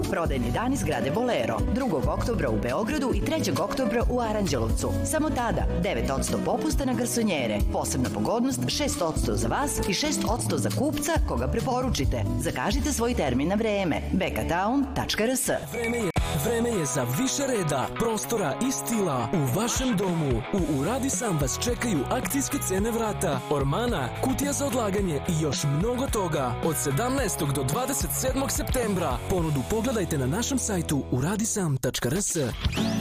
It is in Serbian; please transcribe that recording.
Prodajni dani zgrade Bolero, 2. oktobra u Beogradu i 3. oktobra u Aranđelovcu. Samo tada 9% popusta na garsonjere. Posebna pogodnost 6% za vas i 6% za kupca koga preporučite. Zakažite svoj termin na vreme. bekatown.rs. Vreme je za više reda, prostora i stila u vašem domu. U Uradi Sam vas čekaju akcijske cene vrata, ormana, kutija za odlaganje i još mnogo toga. Od 17. do 27. septembra. Ponudu pogledajte na našem sajtu uradisam.rs.